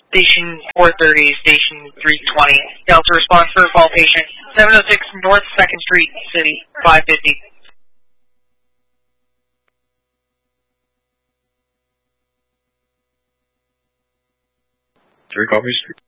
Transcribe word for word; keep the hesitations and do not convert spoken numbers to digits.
Station four thirty, Station three twenty. Delta response for call patient seven oh six North second Street, City, five fifty. Three Coffee Street.